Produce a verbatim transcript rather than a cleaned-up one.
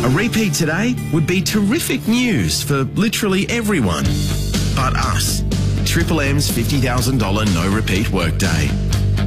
A repeat today would be terrific news for literally everyone but us. Triple M's fifty thousand dollars no repeat workday.